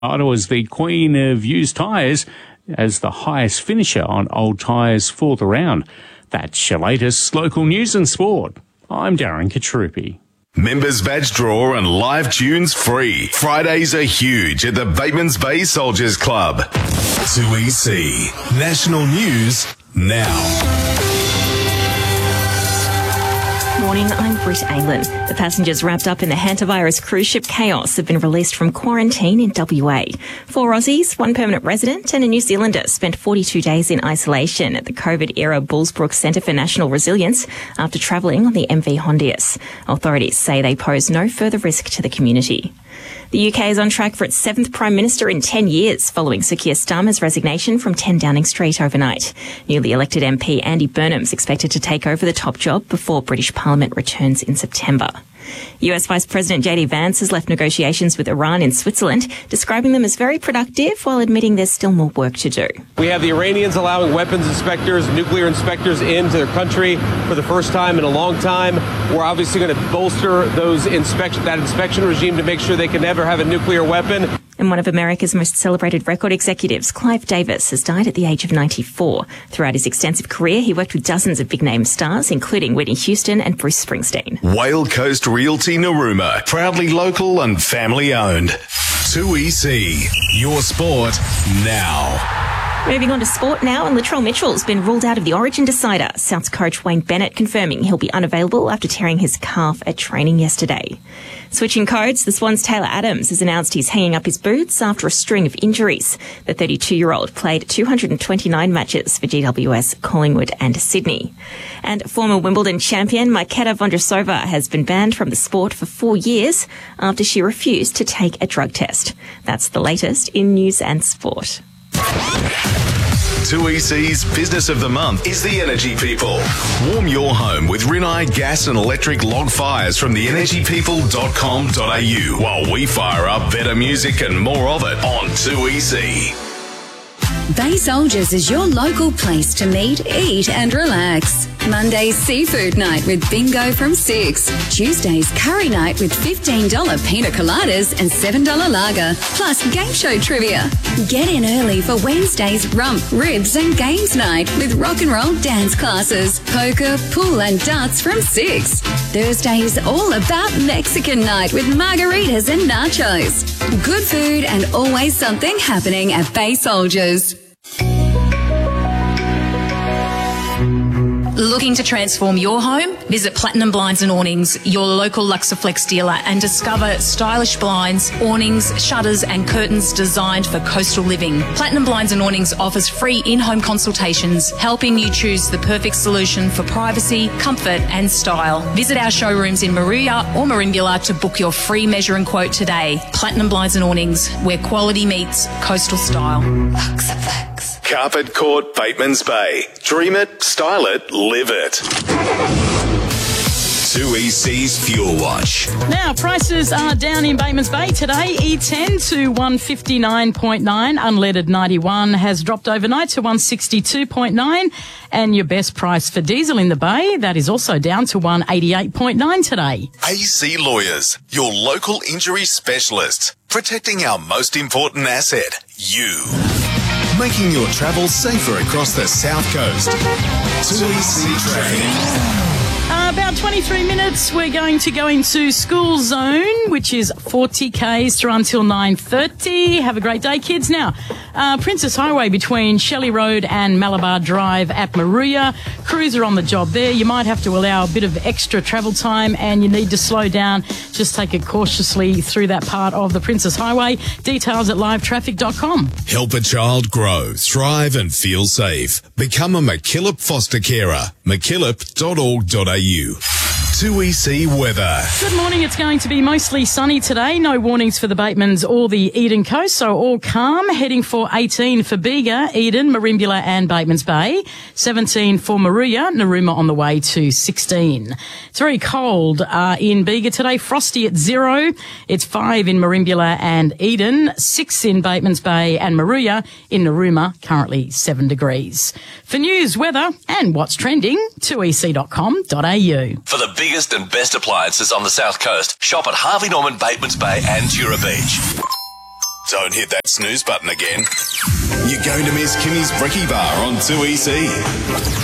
Ottawa's the queen of used tyres as the highest finisher on old tyres for the round. That's your latest local news and sport. I'm Darren Katrupi. Members badge draw and live tunes free. Fridays are huge at the Batemans Bay Soldiers Club. 2EC National News now. Morning, I'm Britt Aylan. The passengers wrapped up in the hantavirus cruise ship Chaos have been released from quarantine in WA. 4 Aussies, 1 permanent resident and a New Zealander spent 42 days in isolation at the COVID-era Bullsbrook Centre for National Resilience after travelling on the MV Hondius. Authorities say they pose no further risk to the community. The UK is on track for its 7th Prime Minister in 10 years, following Sir Keir Starmer's resignation from 10 Downing Street overnight. Newly elected MP Andy Burnham's expected to take over the top job before British Parliament returns in September. US Vice President JD Vance has left negotiations with Iran in Switzerland, describing them as very productive while admitting there's still more work to do. We have the Iranians allowing weapons inspectors, nuclear inspectors into their country for the first time in a long time. We're obviously going to bolster that inspection regime to make sure they can never have a nuclear weapon. And one of America's most celebrated record executives, Clive Davis, has died at the age of 94. Throughout his extensive career, he worked with dozens of big-name stars, including Whitney Houston and Bruce Springsteen. Whale Coast Realty Narooma, proudly local and family-owned. 2EC, your sport now. Moving on to sport now, and Latrell Mitchell's been ruled out of the Origin decider. Souths coach Wayne Bennett confirming he'll be unavailable after tearing his calf at training yesterday. Switching codes, the Swans' Taylor Adams has announced he's hanging up his boots after a string of injuries. The 32-year-old played 229 matches for GWS, Collingwood and Sydney. And former Wimbledon champion Majketa Vondrousova has been banned from the sport for 4 years after she refused to take a drug test. That's the latest in news and sport. 2EC's Business of the Month is the Energy People. Warm your home with Rinnai gas and electric log fires from theenergypeople.com.au while we fire up better music and more of it on 2EC. Bay Soldiers is your local place to meet, eat and relax. Monday's seafood night with bingo from 6. Tuesday's curry night with $15 pina coladas and $7 lager, plus game show trivia. Get in early for Wednesday's rump, ribs and games night with rock and roll dance classes, poker, pool and darts from 6. Thursday's all about Mexican night with margaritas and nachos. Good food and always something happening at Bay Soldiers. Looking to transform your home? Visit Platinum Blinds and Awnings, your local Luxaflex dealer, and discover stylish blinds, awnings, shutters and curtains designed for coastal living. Platinum Blinds and Awnings offers free in-home consultations, helping you choose the perfect solution for privacy, comfort and style. Visit our showrooms in Maruya or Merimbula to book your free measure and quote today. Platinum Blinds and Awnings, where quality meets coastal style. Luxaflex. Carpet Court, Batemans Bay. Dream it, style it, live it. 2EC's Fuel Watch. Now, prices are down in Batemans Bay today. E10 to 159.9. Unleaded 91 has dropped overnight to 162.9. And your best price for diesel in the Bay, that is also down to 188.9 today. AC Lawyers, your local injury specialists, protecting our most important asset, you. Making your travel safer across the South Coast. 2EC Traffic. About 23 minutes, we're going to go into school zone, which is 40 Ks through until 9:30. Have a great day, kids. Now, Princess Highway between Shelley Road and Malabar Drive at Maruya. Crews are on the job there. You might have to allow a bit of extra travel time and you need to slow down. Just take it cautiously through that part of the Princess Highway. Details at livetraffic.com. Help a child grow, thrive and feel safe. Become a MacKillop foster carer. MacKillop.org.au. 2EC weather. Good morning. It's going to be mostly sunny today. No warnings for the Batemans or the Eden Coast, so all calm. Heading for 18 for Bega, Eden, Merimbula and Batemans Bay. 17 for Maruya, Narooma on the way to 16. It's very cold in Bega today. Frosty at 0. It's 5 in Merimbula and Eden. 6 in Batemans Bay and Maruya. In Narooma, currently 7 degrees. For news, weather and what's trending, 2ec.com.au. For the biggest and best appliances on the South Coast, shop at Harvey Norman, Batemans Bay and Tura Beach. Don't hit that snooze button again. You're going to miss Kimmy's Brekkie Bar on 2EC.